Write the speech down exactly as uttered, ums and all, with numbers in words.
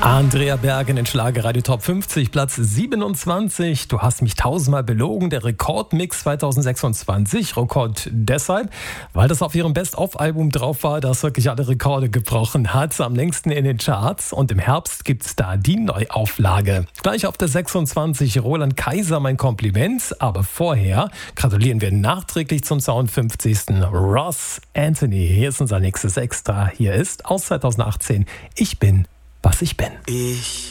Andrea Bergen in Schlagerradio Top fünfzig, Platz siebenundzwanzig. Du hast mich tausendmal belogen. Der Rekordmix zwanzig sechsundzwanzig. Rekord deshalb, weil das auf ihrem Best-of-Album drauf war, das wirklich alle Rekorde gebrochen hat. Am längsten in den Charts. Und im Herbst gibt's da die Neuauflage. Gleich auf der sechsundzwanzig Roland Kaiser, mein Kompliment. Aber vorher gratulieren wir nachträglich zum zweihundertfünfzigsten Ross Anthony. Hier ist unser nächstes Extra. Hier ist aus zweitausendachtzehn Ich bin, was ich bin. Ich